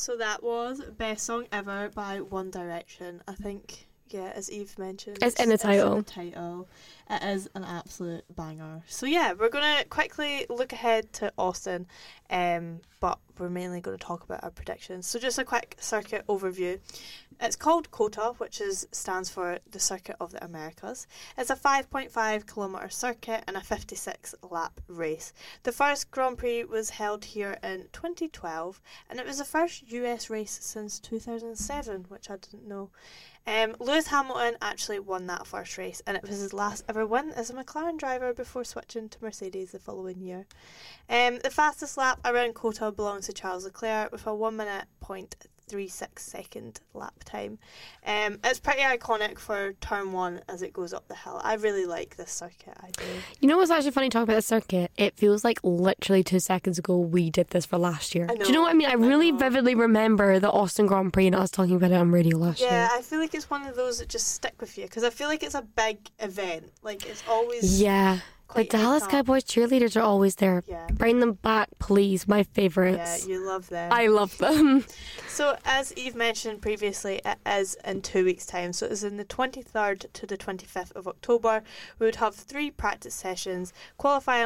So that was Best Song Ever by One Direction. I think, yeah, as Eve mentioned, it's in the title. It is an absolute banger. So yeah, we're going to quickly look ahead to Austin, but we're mainly going to talk about our predictions. So just a quick circuit overview. It's called COTA, which stands for the Circuit of the Americas. It's a 5.5 kilometre circuit and a 56 lap race. The first Grand Prix was held here in 2012, and it was the first US race since 2007, which I didn't know. Lewis Hamilton actually won that first race, and it was his last ever win as a McLaren driver before switching to Mercedes the following year. The fastest lap around COTA belongs to Charles Leclerc with a 1 minute 0.36 second lap time. It's pretty iconic for turn 1 as it goes up the hill. I really like this circuit, I do. You know what's actually funny talking about this circuit? It feels like literally 2 seconds ago we did this for last year. Do you know what I mean? I really vividly remember the Austin Grand Prix and I was talking about it on radio last year. Yeah, I feel like it's one of those that just stick with you because I feel like it's a big event. Like, it's always... Yeah. The Dallas Cowboys cheerleaders are always there. Yeah. Bring them back, please. My favourites. Yeah, you love them. I love them. So, as Eve mentioned previously, it is in 2 weeks' time. So, it is in the 23rd to the 25th of October. We would have 3 practice sessions, qualifying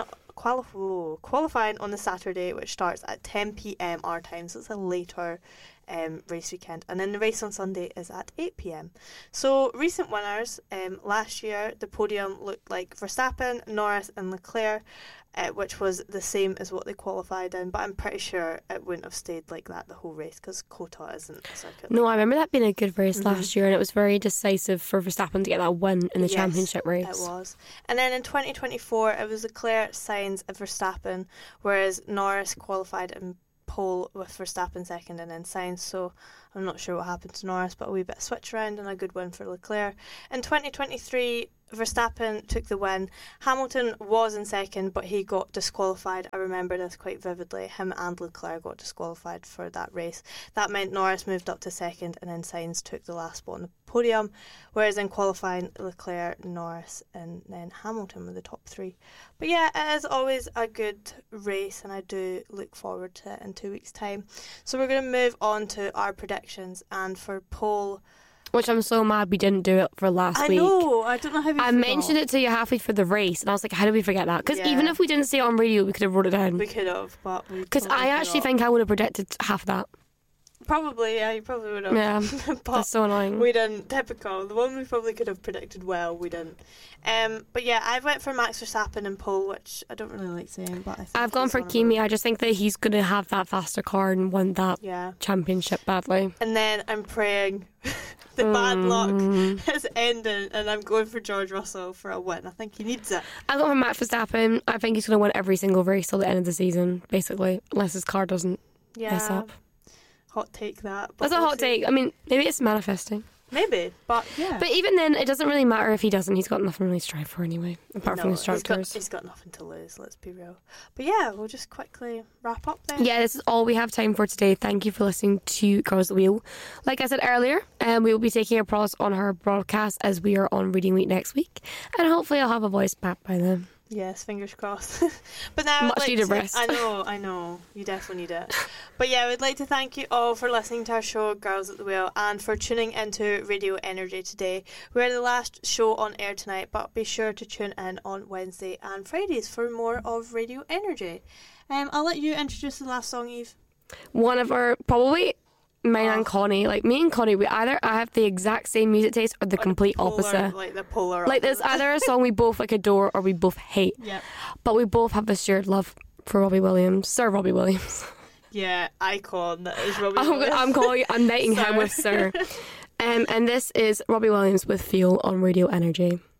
on the Saturday, which starts at 10 p.m. our time. So, it's a later race weekend, and then the race on Sunday is at 8 p.m. So recent winners, last year the podium looked like Verstappen, Norris and Leclerc, which was the same as what they qualified in, but I'm pretty sure it wouldn't have stayed like that the whole race because COTA isn't a circuit. No, I remember that being a good race last year, and it was very decisive for Verstappen to get that win in the championship race. It was. And then in 2024 it was Leclerc, Sainz and Verstappen, whereas Norris qualified in pole with Verstappen second and then Sainz, so I'm not sure what happened to Norris, but a wee bit of switch around and a good win for Leclerc. In 2023 Verstappen took the win. Hamilton was in second, but he got disqualified. I remember this quite vividly. Him and Leclerc got disqualified for that race. That meant Norris moved up to second and then Sainz took the last spot on the podium, whereas in qualifying Leclerc, Norris and then Hamilton were the top 3. But yeah, it is always a good race and I do look forward to it in 2 weeks' time. So we're going to move on to our predictions, and for pole... Which I'm so mad we didn't do it for last week. I know, I don't know how we forgot. mentioned it to you halfway through the race and I was like, how did we forget that? Because even if we didn't say it on radio, we could have wrote it down. We could have, but we... Because I actually think I would have predicted half of that. Probably, yeah, you probably would have. Yeah, but that's so annoying. We didn't. Typical. The one we probably could have predicted well, we didn't. But yeah, I went for Max Verstappen in pole, which I don't really like saying, but I think I've gone for Kimi. I just think that he's going to have that faster car and win that championship badly. And then I'm praying the bad luck is ending and I'm going for George Russell for a win. I think he needs it. I've gone for Max Verstappen. I think he's going to win every single race till the end of the season, basically, unless his car doesn't mess up. Hot take that. That's a hot take. I mean, maybe it's manifesting. Maybe, but yeah. But even then, it doesn't really matter if he doesn't. He's got nothing really to strive for anyway, apart from instructors. He's got nothing to lose, let's be real. But yeah, we'll just quickly wrap up then. Yeah, this is all we have time for today. Thank you for listening to Girls at the Wheel. Like I said earlier, we will be taking a pause on her broadcast as we are on Reading Week next week. And hopefully I'll have a voice back by then. Yes, fingers crossed. But now much needed rest. I know, you definitely need it. But yeah, we'd like to thank you all for listening to our show, Girls at the Wheel, and for tuning into Radio Energy today. We're the last show on air tonight, but be sure to tune in on Wednesday and Fridays for more of Radio Energy. I'll let you introduce the last song, Eve. One of our, probably mine and Connie, like me and Connie, we either have the exact same music taste or the complete opposite. Like the polar. Like there's either a song we both like adore or we both hate. Yeah. But we both have this shared love for Robbie Williams, Sir Robbie Williams. Yeah, icon that is Robbie Williams. I'm dating him with Sir. And this is Robbie Williams with Feel on Radio Energy.